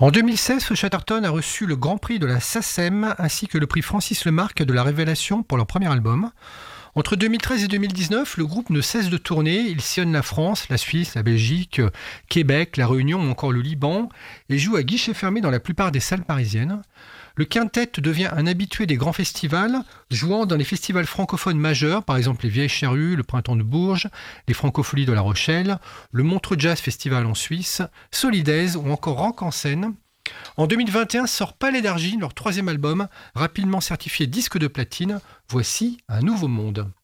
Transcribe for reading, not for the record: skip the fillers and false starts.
En 2016, Chatterton a reçu le Grand Prix de la SACEM ainsi que le prix Francis Lemarque de la Révélation pour leur premier album. Entre 2013 et 2019, le groupe ne cesse de tourner. Il sillonne la France, la Suisse, la Belgique, Québec, la Réunion ou encore le Liban et joue à guichet fermé dans la plupart des salles parisiennes. Le quintet devient un habitué des grands festivals, jouant dans les festivals francophones majeurs, par exemple les Vieilles Charrues, le Printemps de Bourges, les Francopholies de La Rochelle, le Montreux Jazz Festival en Suisse, Solidaise ou encore Rock en Seine. En 2021 sort Palais d'Argile, leur troisième album, rapidement certifié disque de platine. Voici un nouveau monde.